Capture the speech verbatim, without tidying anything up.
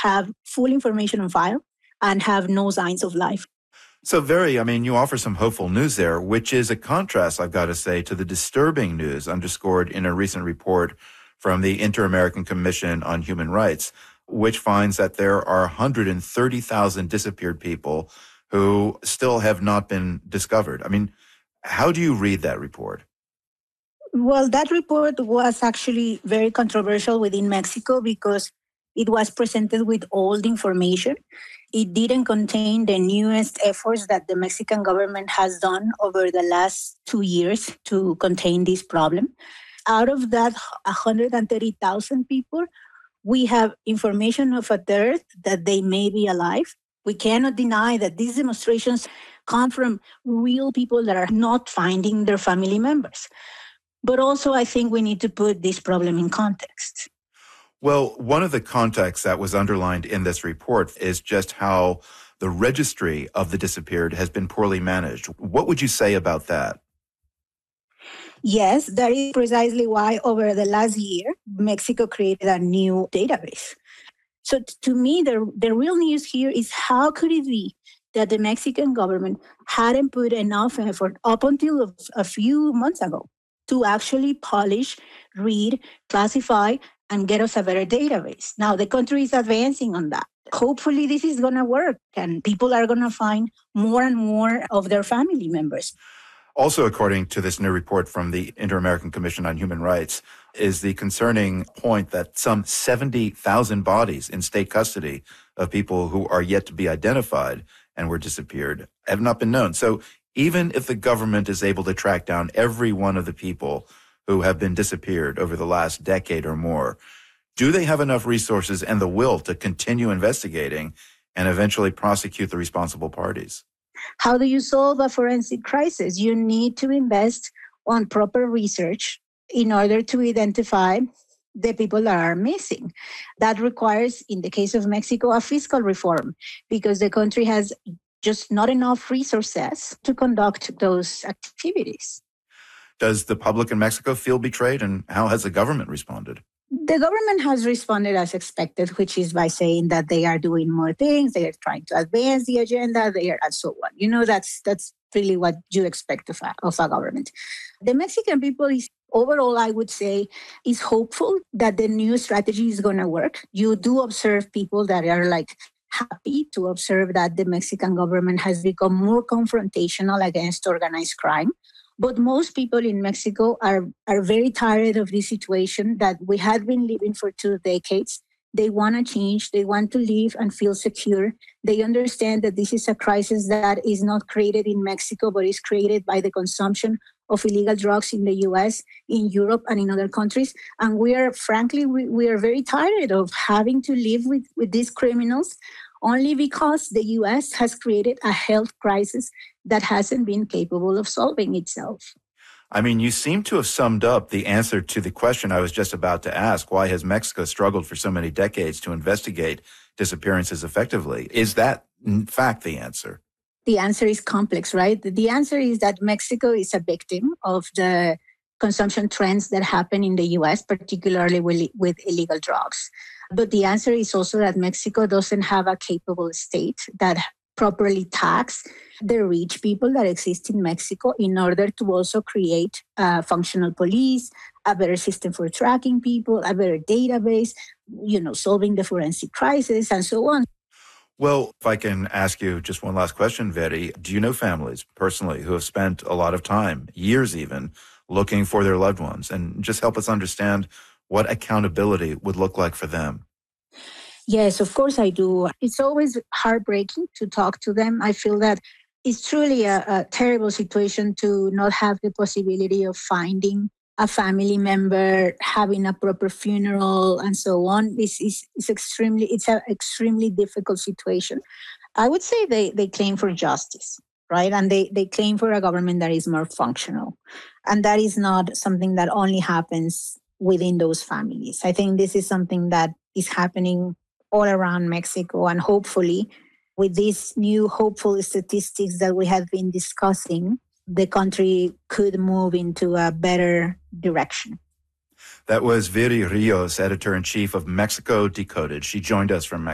have full information on file and have no signs of life. So very, I mean, you offer some hopeful news there, which is a contrast, I've got to say, to the disturbing news underscored in a recent report from the Inter-American Commission on Human Rights, which finds that there are one hundred thirty thousand disappeared people who still have not been discovered. I mean, how do you read that report? Well, that report was actually very controversial within Mexico because it was presented with old information. It didn't contain the newest efforts that the Mexican government has done over the last two years to contain this problem. Out of that one hundred thirty thousand people, we have information of a third that they may be alive. We cannot deny that these demonstrations come from real people that are not finding their family members. But also, I think we need to put this problem in context. Well, one of the contexts that was underlined in this report is just how the registry of the disappeared has been poorly managed. What would you say about that? Yes, that is precisely why over the last year, Mexico created a new database. So to me, the, the real news here is how could it be that the Mexican government hadn't put enough effort up until a, a few months ago to actually polish, read, classify, and get us a better database. Now, the country is advancing on that. Hopefully, this is going to work, and people are going to find more and more of their family members. Also, according to this new report from the Inter-American Commission on Human Rights, is the concerning point that some seventy thousand bodies in state custody of people who are yet to be identified and were disappeared have not been known. So even if the government is able to track down every one of the people who have been disappeared over the last decade or more, do they have enough resources and the will to continue investigating and eventually prosecute the responsible parties? How do you solve a forensic crisis? You need to invest on proper research in order to identify the people that are missing. That requires, in the case of Mexico, a fiscal reform because the country has just not enough resources to conduct those activities. Does the public in Mexico feel betrayed, and how has the government responded? The government has responded as expected, which is by saying that they are doing more things, they are trying to advance the agenda, they are, and so on. You know, that's that's really what you expect of a, of a government. The Mexican people is overall, I would say, is hopeful that the new strategy is going to work. You do observe people that are like happy to observe that the Mexican government has become more confrontational against organized crime. But most people in Mexico are, are very tired of this situation that we had been living for two decades. They want to change. They want to live and feel secure. They understand that this is a crisis that is not created in Mexico, but is created by the consumption of illegal drugs in the U S, in Europe, and in other countries. And we are, frankly, we, we are very tired of having to live with, with these criminals only because the U S has created a health crisis that hasn't been capable of solving itself. I mean, you seem to have summed up the answer to the question I was just about to ask. Why has Mexico struggled for so many decades to investigate disappearances effectively? Is that, in fact, the answer? The answer is complex, right? The answer is that Mexico is a victim of the consumption trends that happen in the U S, particularly with, with illegal drugs. But the answer is also that Mexico doesn't have a capable state that properly tax the rich people that exist in Mexico in order to also create a functional police, a better system for tracking people, a better database, you know, solving the forensic crisis, and so on. Well, if I can ask you just one last question, Veri, do you know families personally who have spent a lot of time, years even, looking for their loved ones? And just help us understand what accountability would look like for them. Yes, of course I do. It's always heartbreaking to talk to them. I feel that it's truly a, a terrible situation to not have the possibility of finding a family member, having a proper funeral, and so on. This is it's extremely it's an extremely difficult situation. I would say they, they claim for justice, right? And they, they claim for a government that is more functional. And that is not something that only happens within those families. I think this is something that is happening all around Mexico, and hopefully with these new hopeful statistics that we have been discussing, the country could move into a better direction. That was Viri Rios, editor-in-chief of Mexico Decoded. She joined us from Mexico.